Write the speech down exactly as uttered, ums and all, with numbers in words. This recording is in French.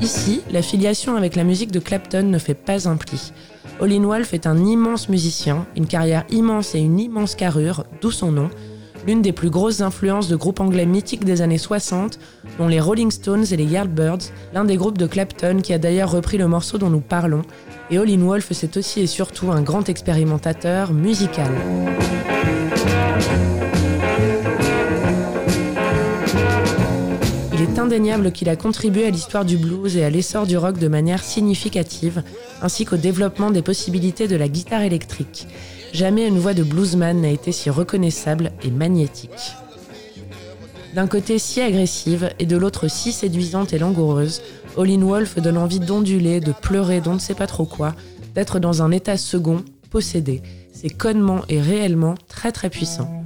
Ici, la filiation avec la musique de Clapton ne fait pas un pli. Howlin' Wolf est un immense musicien, une carrière immense et une immense carrure, d'où son nom, l'une des plus grosses influences de groupes anglais mythiques des années soixante, dont les Rolling Stones et les Yardbirds, l'un des groupes de Clapton qui a d'ailleurs repris le morceau dont nous parlons, et Howlin' Wolf c'est aussi et surtout un grand expérimentateur musical. Il est indéniable qu'il a contribué à l'histoire du blues et à l'essor du rock de manière significative, ainsi qu'au développement des possibilités de la guitare électrique. Jamais une voix de bluesman n'a été si reconnaissable et magnétique. D'un côté si agressive et de l'autre si séduisante et langoureuse, Howlin' Wolf donne envie d'onduler, de pleurer d'on ne sait pas trop quoi, d'être dans un état second, possédé. C'est connement et réellement très très puissant.